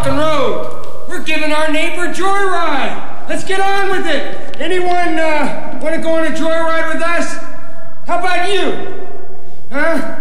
the road. We're giving our neighbor a joyride. Let's get on with it. Anyone want to go on a joyride with us? How about you? Huh?